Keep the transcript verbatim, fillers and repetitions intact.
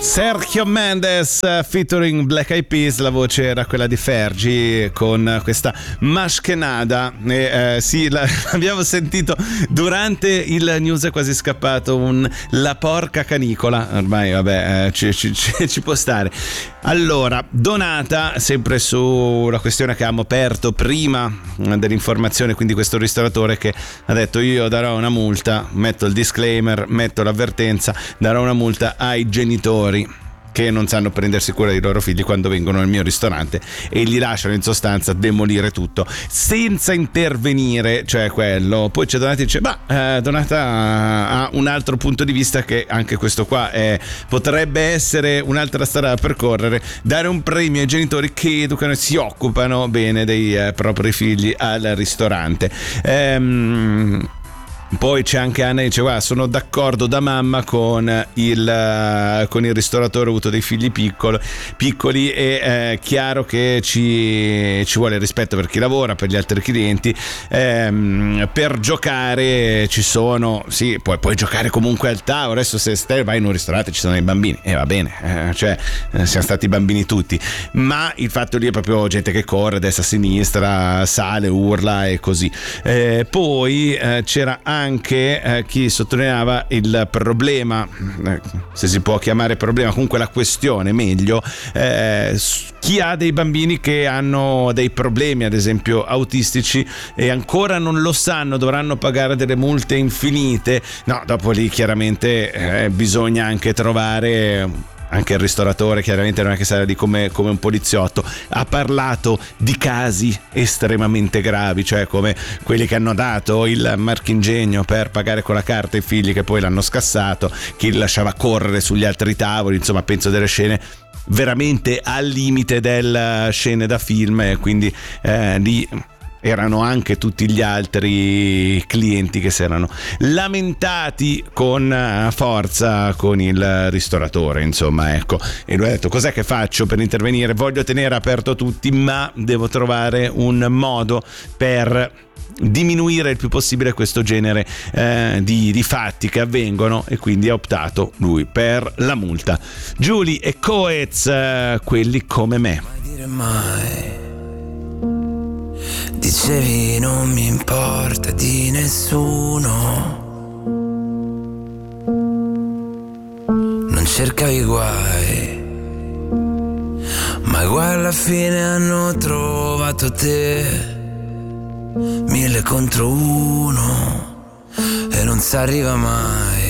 Sergio Mendes featuring Black Eyed Peas, la voce era quella di Fergie con questa Maschkenada e, eh, sì, l'abbiamo sentito durante il news, è quasi scappato un la porca canicola, ormai vabbè, eh, ci, ci, ci, ci può stare. Allora, Donata, sempre sulla questione che abbiamo aperto prima dell'informazione, quindi questo ristoratore che ha detto io darò una multa, metto il disclaimer, metto l'avvertenza, darò una multa ai genitori che non sanno prendersi cura dei loro figli quando vengono nel mio ristorante e li lasciano in sostanza demolire tutto senza intervenire, cioè quello. Poi c'è Donata che dice ma eh, Donata ha un altro punto di vista, che anche questo qua è, potrebbe essere un'altra strada da percorrere, dare un premio ai genitori che educano e si occupano bene dei eh, propri figli al ristorante. ehm Poi c'è anche Anna che dice guarda, sono d'accordo da mamma con il, con il ristoratore, ho avuto dei figli piccolo, piccoli e è chiaro che ci, ci vuole rispetto per chi lavora, per gli altri clienti. Ehm, per giocare ci sono, sì, puoi, puoi giocare comunque al tavolo. Adesso se stai, vai in un ristorante ci sono i bambini e eh, va bene, eh, cioè eh, siamo stati bambini tutti, ma il fatto lì è proprio gente che corre destra a sinistra, sale, urla e così. Eh, poi eh, c'era anche anche eh, chi sottolineava il problema, eh, se si può chiamare problema, comunque la questione meglio, eh, chi ha dei bambini che hanno dei problemi, ad esempio autistici, e ancora non lo sanno, dovranno pagare delle multe infinite. No, dopo lì chiaramente eh, bisogna anche trovare. Anche il ristoratore chiaramente non è che sarà lì come, come un poliziotto. Ha parlato di casi estremamente gravi, cioè come quelli che hanno dato il marchingegno per pagare con la carta i figli che poi l'hanno scassato, chi li lasciava correre sugli altri tavoli, insomma penso delle scene veramente al limite delle scene da film, e quindi eh, lì erano anche tutti gli altri clienti che si erano lamentati con forza con il ristoratore, insomma, ecco. E lui ha detto cos'è che faccio per intervenire? Voglio tenere aperto tutti, ma devo trovare un modo per diminuire il più possibile questo genere eh, di, di fatti che avvengono, e quindi ha optato lui per la multa. Giulia e Coez, eh, quelli come me. Mai dire mai. Dicevi non mi importa di nessuno, non cercavi guai, ma guai alla fine hanno trovato te, mille contro uno e non si arriva mai.